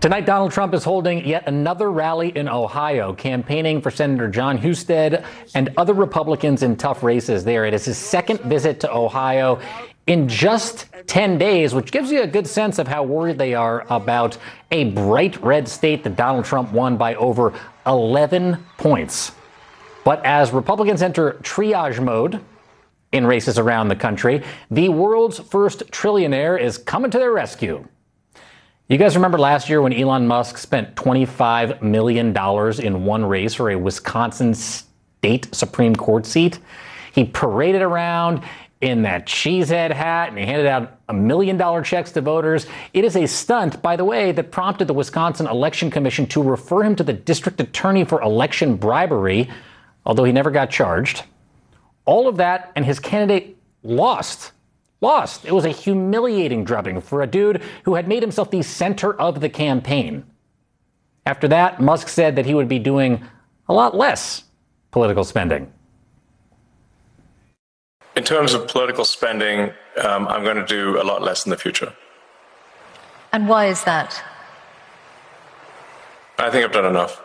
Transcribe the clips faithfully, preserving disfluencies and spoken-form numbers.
Tonight, Donald Trump is holding yet another rally in Ohio, campaigning for Senator Jon Husted and other Republicans in tough races there. It is his second visit to Ohio in just ten days, which gives you a good sense of how worried they are about a bright red state that Donald Trump won by over eleven points. But as Republicans enter triage mode in races around the country, the world's first trillionaire is coming to their rescue. You guys remember last year when Elon Musk spent twenty-five million dollars in one race for a Wisconsin state Supreme Court seat? He paraded around in that cheesehead hat and he handed out a million dollar checks to voters. It is a stunt, by the way, that prompted the Wisconsin Election Commission to refer him to the district attorney for election bribery, although he never got charged. All of that, and his candidate lost. Lost. It was a humiliating drubbing for a dude who had made himself the center of the campaign. After that, Musk said that he would be doing a lot less political spending. In terms of political spending, um, I'm going to do a lot less in the future. And why is that? I think I've done enough.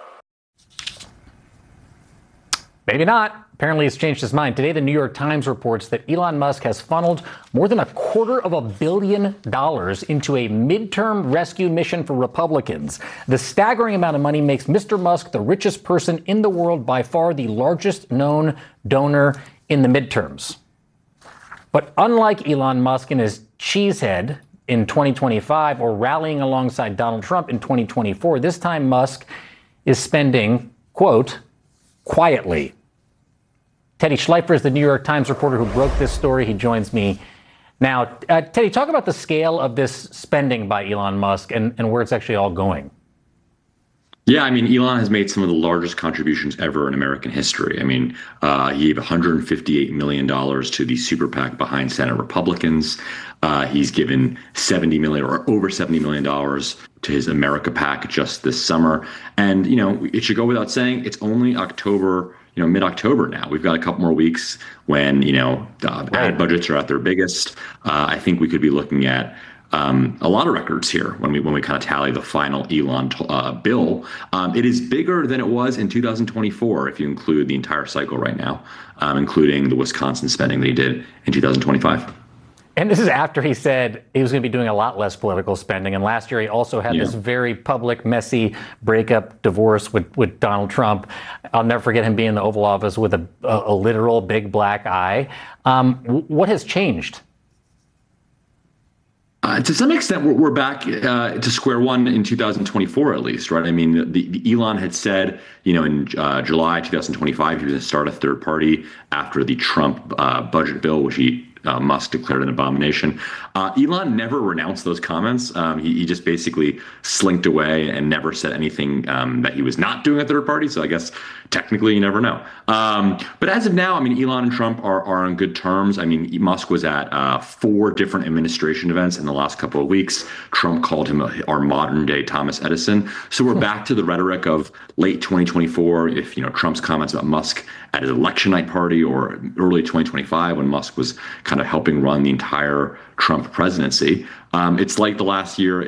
Maybe not. Apparently, he's changed his mind. Today, the New York Times reports that Elon Musk has funneled more than a quarter of a billion dollars into a midterm rescue mission for Republicans. The staggering amount of money makes Mister Musk the richest person in the world, by far the largest known donor in the midterms. But unlike Elon Musk and his cheesehead in twenty twenty-five or rallying alongside Donald Trump in twenty twenty-four, this time Musk is spending, quote, quietly. Teddy Schleifer is the New York Times reporter who broke this story. He joins me now. Uh, Teddy, talk about the scale of this spending by Elon Musk and, and where it's actually all going. Yeah, I mean, Elon has made some of the largest contributions ever in American history. I mean, uh, he gave one hundred fifty-eight million dollars to the super PAC behind Senate Republicans. Uh, he's given seventy million dollars or over seventy million dollars to his America PAC just this summer. And, you know, it should go without saying, it's only October, you know, mid-October now. We've got a couple more weeks when, you know, uh, ad budgets are at their biggest. Uh, I think we could be looking at Um, a lot of records here when we when we kind of tally the final Elon uh, bill. Um, it is bigger than it was in two thousand twenty-four if you include the entire cycle right now, um, including the Wisconsin spending that he did in two thousand twenty-five. And this is after he said he was going to be doing a lot less political spending. And last year he also had yeah. this very public, messy breakup, divorce with, with Donald Trump. I'll never forget him being in the Oval Office with a, a, a literal big black eye. Um, what has changed? Uh, to some extent, we're, we're back uh, to square one in two thousand twenty-four, at least, right? I mean, the, the Elon had said, you know, in uh, July two thousand twenty-five, he was going to start a third party after the Trump uh, budget bill, which he uh, Musk declared an abomination. Uh, Elon never renounced those comments. Um, he, he just basically slinked away and never said anything um, that he was not doing a third party. So I guess technically you never know. Um, but as of now, I mean, Elon and Trump are, are on good terms. I mean, Musk was at uh, four different administration events in the last couple of weeks. Trump called him a, our modern day Thomas Edison. So we're back to the rhetoric of late twenty twenty-four. If, you know, Trump's comments about Musk at his election night party, or early twenty twenty-five when Musk was kind of helping run the entire Trump presidency. Um, it's like the last year